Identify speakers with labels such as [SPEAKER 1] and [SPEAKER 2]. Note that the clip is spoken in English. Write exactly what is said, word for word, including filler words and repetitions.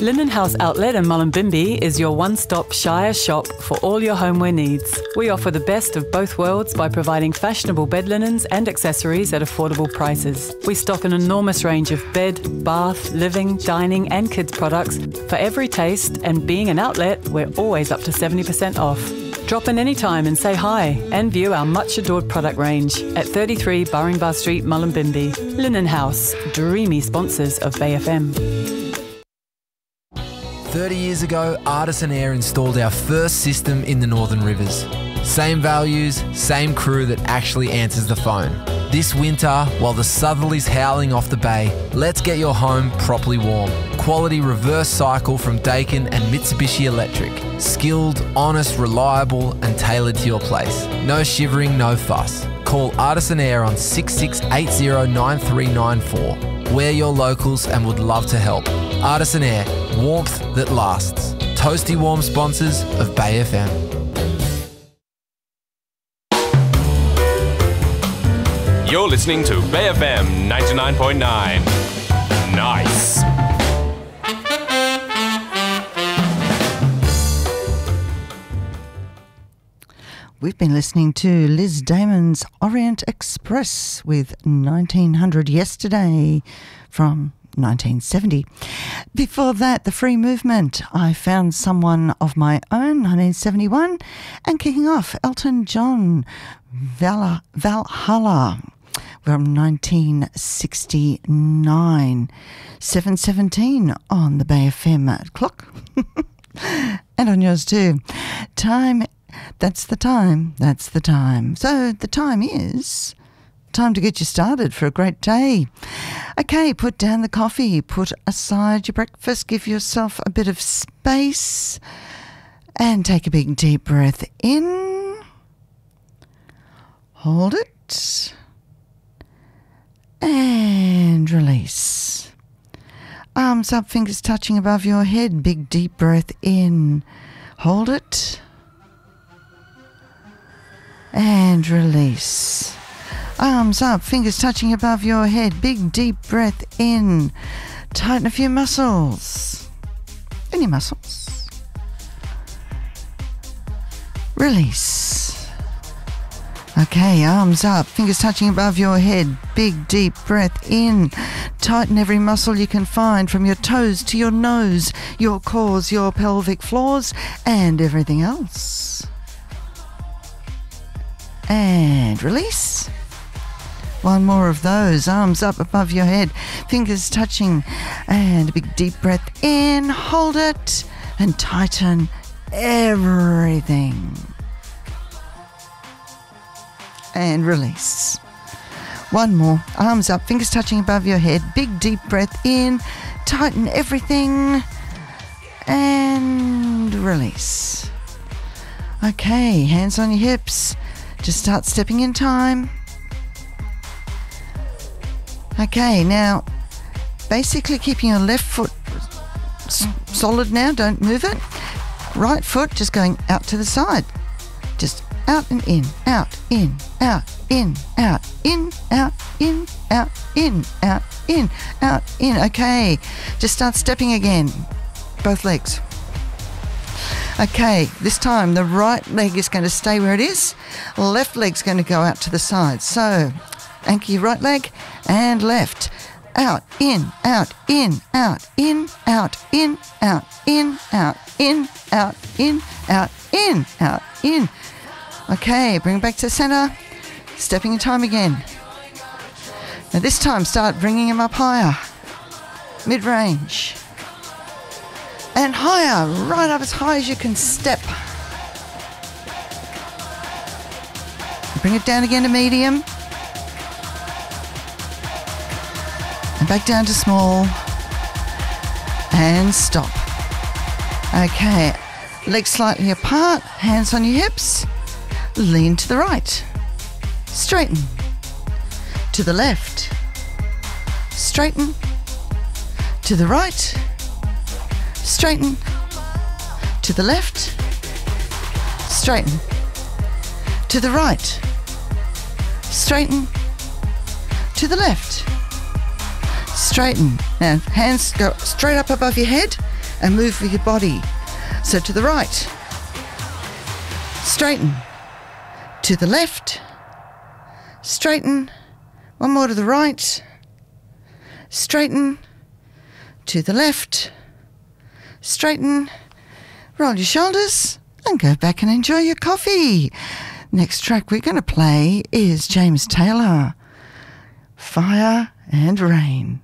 [SPEAKER 1] Linen House Outlet in Mullumbimby is your one-stop Shire shop for all your homeware needs. We offer the best of both worlds by providing fashionable bed linens and accessories at affordable prices. We stock an enormous range of bed, bath, living, dining and kids products for every taste, and being an outlet, we're always up to seventy percent off. Drop in anytime and say hi and view our much adored product range at thirty-three Burringbar Street, Mullumbimby. Linen House, dreamy sponsors of Bay F M.
[SPEAKER 2] thirty years ago, Artisan Air installed our first system in the Northern Rivers. Same values, same crew that actually answers the phone. This winter, while the southerly's howling off the bay, let's get your home properly warm. Quality reverse cycle from Daikin and Mitsubishi Electric. Skilled, honest, reliable and tailored to your place. No shivering, no fuss. Call Artisan Air on six six eight zero nine three nine four. We're your locals and would love to help. Artisan Air, warmth that lasts. Toasty warm sponsors of Bay F M.
[SPEAKER 3] You're listening to Bay F M ninety-nine point nine. Nice.
[SPEAKER 4] We've been listening to Liz Damon's Orient Express with nineteen hundred Yesterday from nineteen seventy. Before that, The Free Movement, I Found Someone of My Own, nineteen seventy-one. And kicking off, Elton John, Val- Valhalla from nineteen sixty-nine. seven seventeen on the Bay F M clock. And on yours too. Time, that's the time, that's the time. So the time is... time to get you started for a great day. Okay, put down the coffee, put aside your breakfast, give yourself a bit of space and take a big deep breath in. Hold it and release. Arms up, fingers touching above your head, big deep breath in. Hold it and release. Arms up, fingers touching above your head. Big deep breath in. Tighten a few muscles. Any muscles. Release. Okay, arms up, fingers touching above your head. Big deep breath in. Tighten every muscle you can find from your toes to your nose, your cores, your pelvic floors, and everything else. And release. One more of those. Arms up above your head, fingers touching, and a big deep breath in. Hold it and tighten everything. And release. One more. Arms up, fingers touching above your head, big deep breath in. Tighten everything and release. Okay, hands on your hips. Just start stepping in time. Okay, now basically keeping your left foot s- solid now, don't move it. Right foot just going out to the side. Just out and in, out, in, out, in, out, in, out, in, out, in, out, in, out, in. Okay, just start stepping again. Both legs. Okay, this time the right leg is going to stay where it is. Left leg's going to go out to the side. So, anchor your right leg and left. Out, in, out, in, out, in, out, in, out, in, out, in, out, in, out, in, out, in. Okay, bring it back to the centre. Stepping in time again. Now this time start bringing them up higher. Mid-range. And higher, right up as high as you can step. Bring it down again to medium. And back down to small. And stop. Okay, legs slightly apart, hands on your hips. Lean to the right. Straighten. To the left. Straighten. To the right. Straighten. To the left. Straighten. To the right. Straighten. To the left. Straighten. Now hands go straight up above your head and move with your body. So to the right, straighten, to the left, straighten, one more to the right, straighten, to the left, straighten, roll your shoulders and go back and enjoy your coffee. Next track we're going to play is James Taylor, Fire and Rain.